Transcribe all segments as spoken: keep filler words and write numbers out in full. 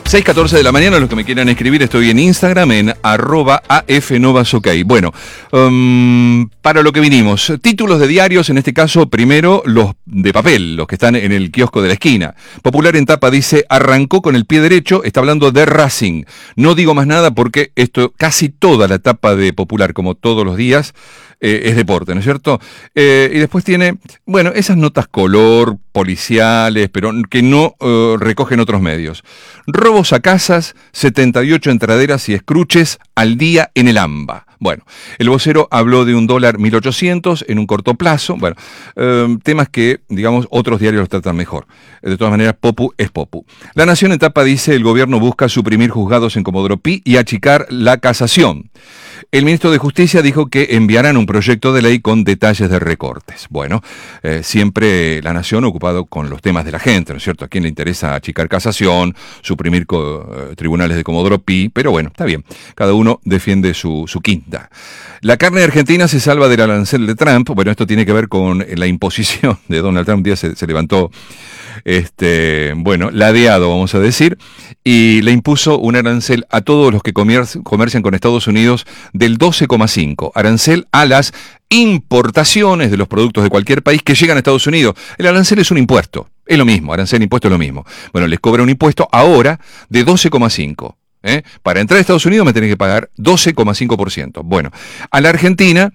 seis catorce de la mañana, los que me quieran escribir, estoy en Instagram en arroba afnovasok. Bueno, um, para lo que vinimos, títulos de diarios, en este caso, primero los de papel, los que están en el kiosco de la esquina. Popular en tapa dice, arrancó con el pie derecho, está hablando de Racing. No digo más nada porque esto, casi toda la tapa de Popular, como todos los días, eh, es deporte, ¿no es cierto? Eh, y después tiene, bueno, esas notas color, policiales, pero que no uh, recogen otros medios. Robos a casas, setenta y ocho entraderas y escruches al día en el AMBA. Bueno, el vocero habló de un dólar mil ochocientos en un corto plazo. Bueno, eh, temas que, digamos, otros diarios los tratan mejor. De todas maneras, Popu es Popu. La Nación en tapa dice, el gobierno busca suprimir juzgados en Comodoro Pi y achicar la casación. El ministro de Justicia dijo que enviarán un proyecto de ley con detalles de recortes. Bueno, eh, siempre la Nación ocupado con los temas de la gente, ¿no es cierto? ¿A quién le interesa achicar casación, suprimir co- eh, tribunales de Comodoro Pi? Pero bueno, está bien. Cada uno defiende su, su quinta. La carne argentina se salva del arancel de Trump. Bueno, esto tiene que ver con la imposición de Donald Trump. Un día se, se levantó, este, bueno, ladeado, vamos a decir, y le impuso un arancel a todos los que comer- comercian con Estados Unidos del doce coma cinco. Arancel a las importaciones de los productos de cualquier país que llegan a Estados Unidos. El arancel es un impuesto. Es lo mismo, arancel, impuesto es lo mismo. Bueno, les cobra un impuesto ahora de doce coma cinco. ¿Eh? Para entrar a Estados Unidos me tenés que pagar doce coma cinco por ciento. Bueno, a la Argentina,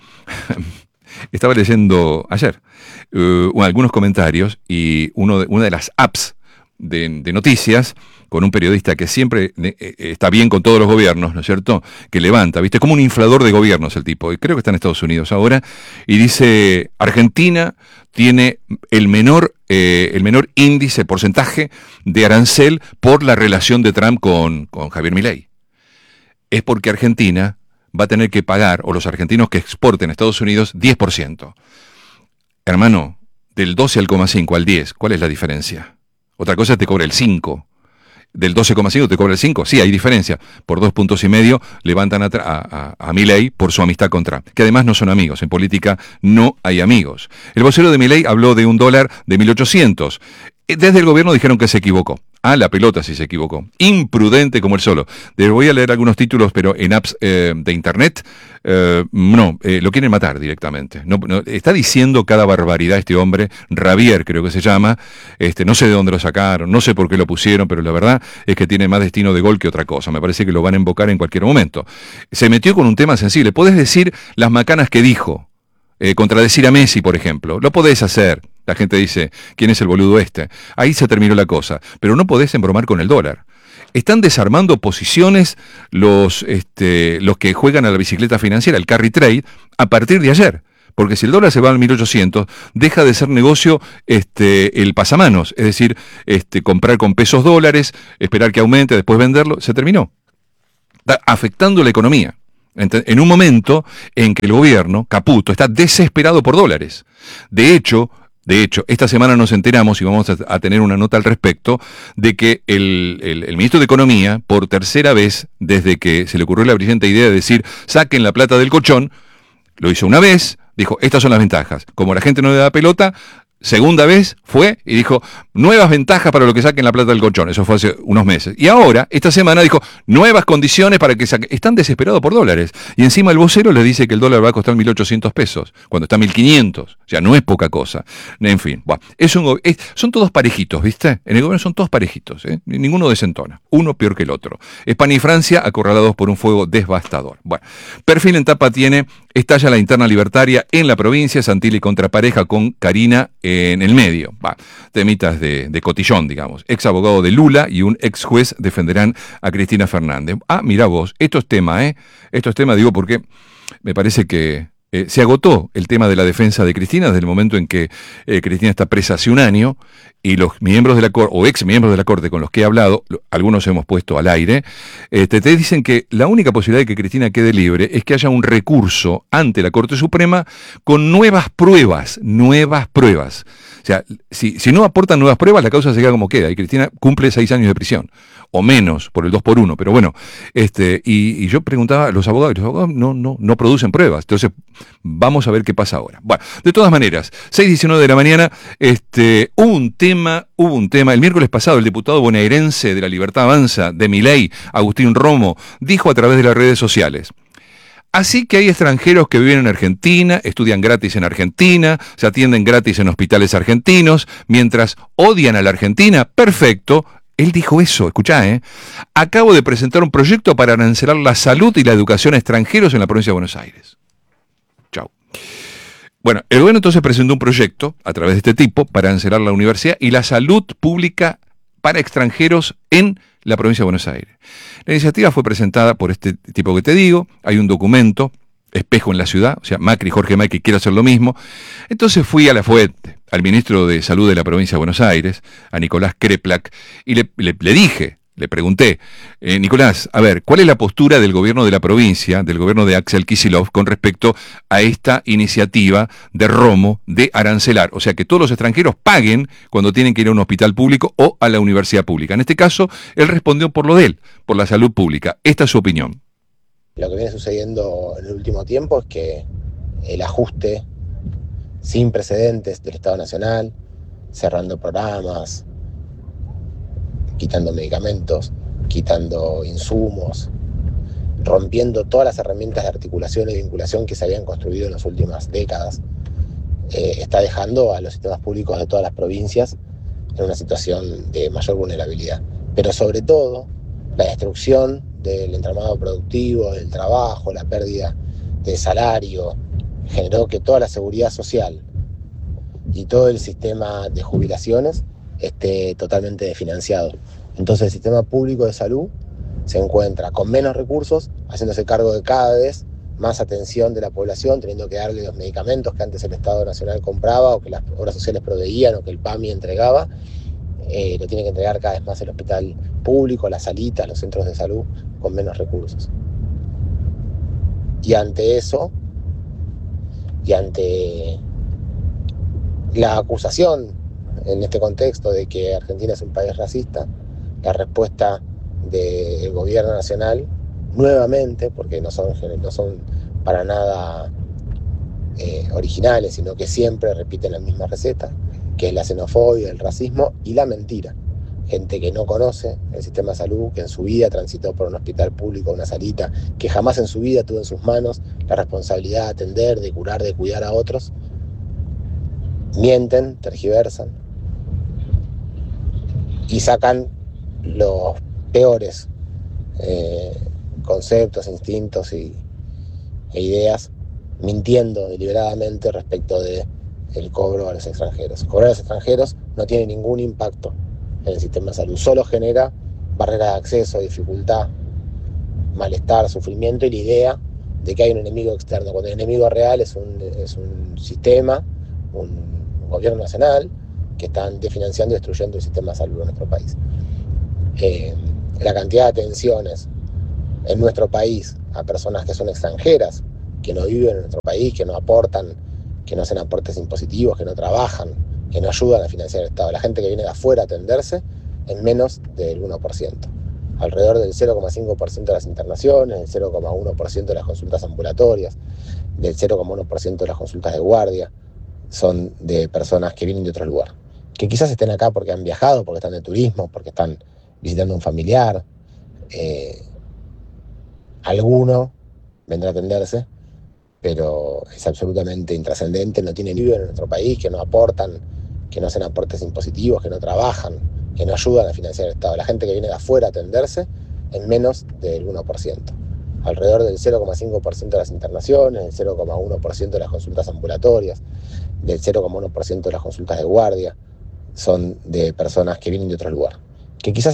estaba leyendo ayer uh, algunos comentarios y uno de, una de las apps de, de noticias, con un periodista que siempre eh, está bien con todos los gobiernos, ¿no es cierto?, que levanta, ¿viste? Como un inflador de gobiernos el tipo, y creo que está en Estados Unidos ahora, y dice, Argentina tiene el menor, eh, el menor índice, porcentaje de arancel por la relación de Trump con, con Javier Milei. Es porque Argentina va a tener que pagar, o los argentinos que exporten a Estados Unidos, diez por ciento. Hermano, del doce al coma cinco al diez, ¿cuál es la diferencia? Otra cosa te cobra el cinco. Del doce coma cinco te cobra el cinco. Sí, hay diferencia. Por dos puntos y medio levantan a, a, a, a Milei por su amistad con Trump. Que además no son amigos. En política no hay amigos. El vocero de Milei habló de un dólar de mil ochocientos. Desde el gobierno dijeron que se equivocó. Ah, la pelota sí se equivocó. Imprudente como el solo. Les voy a leer algunos títulos, pero en apps eh, de internet, eh, no, eh, lo quieren matar directamente. No, no, está diciendo cada barbaridad este hombre, Ravier creo que se llama, este, no sé de dónde lo sacaron, no sé por qué lo pusieron, pero la verdad es que tiene más destino de gol que otra cosa. Me parece que lo van a invocar en cualquier momento. Se metió con un tema sensible. Podés decir las macanas que dijo, eh, contradecir a Messi, por ejemplo. Lo podés hacer. La gente dice, ¿quién es el boludo este? Ahí se terminó la cosa. Pero no podés embromar con el dólar. Están desarmando posiciones los, este, los que juegan a la bicicleta financiera, el carry trade, a partir de ayer. Porque si el dólar se va al mil ochocientos, deja de ser negocio este, el pasamanos. Es decir, este, comprar con pesos dólares, esperar que aumente, después venderlo. Se terminó. Está afectando la economía. En un momento en que el gobierno, Caputo, está desesperado por dólares. De hecho... De hecho, esta semana nos enteramos, y vamos a, a tener una nota al respecto, de que el, el, el ministro de Economía, por tercera vez, desde que se le ocurrió la brillante idea de decir, saquen la plata del colchón, lo hizo una vez, dijo, estas son las ventajas. Como la gente no le da pelota, segunda vez fue y dijo, nuevas ventajas para lo que saquen la plata del colchón. Eso fue hace unos meses. Y ahora, esta semana, dijo, nuevas condiciones para que saquen. Están desesperados por dólares. Y encima el vocero le dice que el dólar va a costar mil ochocientos pesos, cuando está mil quinientos. O sea, no es poca cosa. En fin, bueno, es un, es, son todos parejitos, ¿viste? En el gobierno son todos parejitos, ¿eh? Ninguno desentona. Uno peor que el otro. España y Francia acorralados por un fuego devastador. Bueno, Perfil en tapa tiene, estalla la interna libertaria en la provincia, Santilli contrapareja con Karina en el medio. Va, temitas de, de cotillón, digamos. Ex abogado de Lula y un ex juez defenderán a Cristina Fernández. Ah, mirá vos, esto es tema, ¿eh? Esto es tema, digo, porque me parece que eh, se agotó el tema de la defensa de Cristina desde el momento en que eh, Cristina está presa hace un año y los miembros de la Corte, o ex miembros de la Corte con los que he hablado, algunos hemos puesto al aire, eh, te, te dicen que la única posibilidad de que Cristina quede libre es que haya un recurso ante la Corte Suprema con nuevas pruebas, nuevas pruebas. sea, si, si no aportan nuevas pruebas, la causa se queda como queda, y Cristina cumple seis años de prisión, o menos, por el dos por uno, pero bueno, este, y, y yo preguntaba a los abogados, y los abogados no, no, no producen pruebas, entonces vamos a ver qué pasa ahora. Bueno, de todas maneras, seis diecinueve de la mañana, este, hubo un tema, hubo un tema, el miércoles pasado el diputado bonaerense de la Libertad Avanza, de Milei, Agustín Romo, dijo a través de las redes sociales: así que hay extranjeros que viven en Argentina, estudian gratis en Argentina, se atienden gratis en hospitales argentinos, mientras odian a la Argentina. Perfecto. Él dijo eso, escuchá, ¿eh? Acabo de presentar un proyecto para arancelar la salud y la educación a extranjeros en la provincia de Buenos Aires. Chau. Bueno, el gobierno entonces presentó un proyecto a través de este tipo para arancelar la universidad y la salud pública para extranjeros en la provincia de Buenos Aires. La iniciativa fue presentada por este tipo que te digo, hay un documento, espejo en la ciudad, o sea, Macri, Jorge Macri quiere hacer lo mismo. Entonces fui a la fuente, al ministro de Salud de la provincia de Buenos Aires, a Nicolás Kreplak, y le, le, le dije, le pregunté, eh, Nicolás, a ver, ¿cuál es la postura del gobierno de la provincia, del gobierno de Axel Kicillof, con respecto a esta iniciativa de Romo de arancelar? O sea, que todos los extranjeros paguen cuando tienen que ir a un hospital público o a la universidad pública. En este caso, él respondió por lo de él, por la salud pública. Esta es su opinión. Lo que viene sucediendo en el último tiempo es que el ajuste sin precedentes del Estado Nacional, cerrando programas, quitando medicamentos, quitando insumos, rompiendo todas las herramientas de articulación y vinculación que se habían construido en las últimas décadas, eh, está dejando a los sistemas públicos de todas las provincias en una situación de mayor vulnerabilidad. Pero sobre todo, la destrucción del entramado productivo, del trabajo, la pérdida de salario, generó que toda la seguridad social y todo el sistema de jubilaciones esté totalmente desfinanciado. Entonces el sistema público de salud se encuentra con menos recursos, haciéndose cargo de cada vez más atención de la población, teniendo que darle los medicamentos que antes el Estado Nacional compraba o que las obras sociales proveían o que el P A M I entregaba. Eh, lo tiene que entregar cada vez más el hospital público, las salitas, los centros de salud con menos recursos. Y ante eso, y ante la acusación en este contexto de que Argentina es un país racista, la respuesta del gobierno nacional, nuevamente, porque no son, no son para nada eh, originales, sino que siempre repiten la misma receta, que es la xenofobia, el racismo y la mentira. Gente que no conoce el sistema de salud, que en su vida transitó por un hospital público, una salita, que jamás en su vida tuvo en sus manos la responsabilidad de atender, de curar, de cuidar a otros. Mienten, tergiversan y sacan los peores eh, conceptos, instintos y, e ideas, mintiendo deliberadamente respecto de el cobro a los extranjeros. Cobrar a los extranjeros no tiene ningún impacto en el sistema de salud, solo genera barreras de acceso, dificultad, malestar, sufrimiento y la idea de que hay un enemigo externo, cuando el enemigo real es un, es un sistema, un gobierno nacional que están desfinanciando y destruyendo el sistema de salud en nuestro país. Eh, la cantidad de atenciones en nuestro país a personas que son extranjeras, que no viven en nuestro país, que no aportan, que no hacen aportes impositivos, que no trabajan, que no ayudan a financiar el Estado. La gente que viene de afuera a atenderse en menos del uno por ciento. Alrededor del cero coma cinco por ciento de las internaciones, del cero coma uno por ciento de las consultas ambulatorias, del cero coma uno por ciento de las consultas de guardia, son de personas que vienen de otro lugar. Que quizás estén acá porque han viajado, porque están de turismo, porque están visitando a un familiar. Eh, alguno vendrá a atenderse, pero es absolutamente intrascendente, no tienen viven en nuestro país, que no aportan, que no hacen aportes impositivos, que no trabajan, que no ayudan a financiar el Estado. La gente que viene de afuera a atenderse en menos del uno por ciento. Alrededor del cero coma cinco por ciento de las internaciones, del cero coma uno por ciento de las consultas ambulatorias, del cero coma uno por ciento de las consultas de guardia, son de personas que vienen de otro lugar. Que quizás